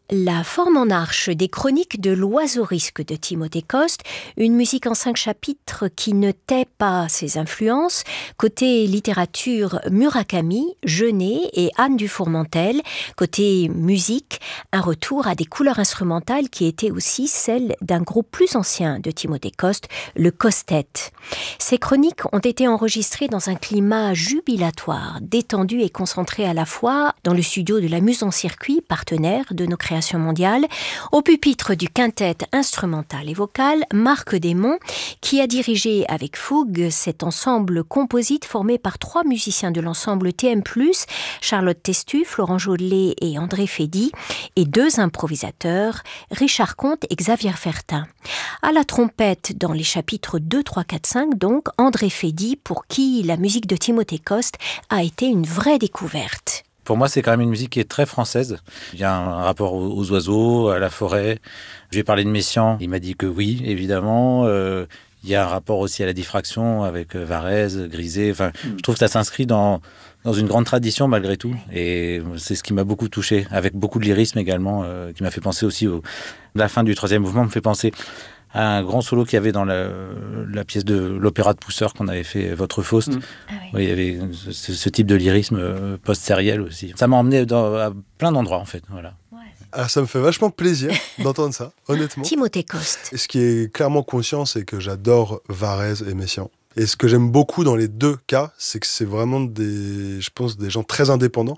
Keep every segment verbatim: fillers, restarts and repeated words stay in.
La forme en arche des chroniques de l'oiseau-risque de Timothée Coste, une musique en cinq chapitres qui ne tait pas ses influences. Côté littérature, Murakami, Genet et Anne Dufourmentel. Côté musique, un retour à des couleurs instrumentales qui étaient aussi celles d'un groupe plus ancien de Timothée Coste, le Costet. Ces chroniques ont été enregistrées dans un climat jubilatoire, détendu et concentré à la fois dans le studio de la Muse en Circuit, partenaire de nos créations mondiale, au pupitre du quintet instrumental et vocal Marc Desmonts, qui a dirigé avec fougue cet ensemble composite formé par trois musiciens de l'ensemble T M plus, Charlotte Testu, Florent Jodelet et André Fédy, et deux improvisateurs, Richard Comte et Xavier Fertin. À la trompette dans les chapitres deux, trois, quatre, cinq, donc, André Fédy, pour qui la musique de Timothée Coste a été une vraie découverte. Pour moi, c'est quand même une musique qui est très française. Il y a un rapport aux oiseaux, à la forêt. Je lui ai parlé de Messiaen. Il m'a dit que oui, évidemment. Euh, il y a un rapport aussi à la diffraction avec Varèse, Grisé. Enfin, mmh. Je trouve que ça s'inscrit dans, dans une grande tradition malgré tout. Et c'est ce qui m'a beaucoup touché, avec beaucoup de lyrisme également, euh, qui m'a fait penser aussi au... La fin du troisième mouvement me fait penser à un grand solo qu'il y avait dans la, la pièce de l'opéra de Pousseur qu'on avait fait, Votre Faust. Mmh. Ah oui. Oui, il y avait ce, ce type de lyrisme post-sériel aussi. Ça m'a emmené dans, à plein d'endroits, en fait. Voilà. Ouais. Alors, ça me fait vachement plaisir d'entendre ça, honnêtement. Timothée Coste. Et ce qui est clairement conscient, c'est que j'adore Varèse et Messiaen. Et ce que j'aime beaucoup dans les deux cas, c'est que c'est vraiment des, je pense, des gens très indépendants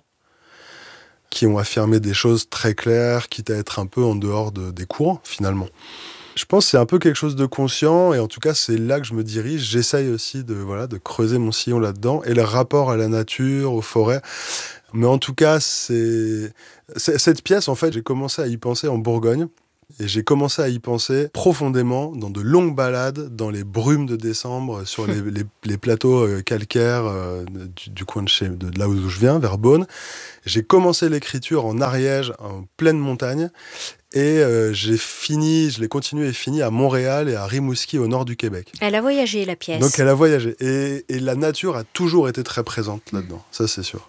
qui ont affirmé des choses très claires, quitte à être un peu en dehors de, des courants, finalement. Je pense que c'est un peu quelque chose de conscient, et en tout cas, c'est là que je me dirige. J'essaye aussi de, voilà, de creuser mon sillon là-dedans, et le rapport à la nature, aux forêts. Mais en tout cas, c'est... c'est... cette pièce, en fait, j'ai commencé à y penser en Bourgogne, et j'ai commencé à y penser profondément dans de longues balades, dans les brumes de décembre, sur les, les, les plateaux calcaires euh, du, du coin de, chez, de là où je viens, vers Beaune. J'ai commencé l'écriture en Ariège, en pleine montagne, et euh, j'ai fini, je l'ai continué et fini à Montréal et à Rimouski, au nord du Québec. Elle a voyagé, la pièce. Donc elle a voyagé. Et, et la nature a toujours été très présente là-dedans, ça c'est sûr.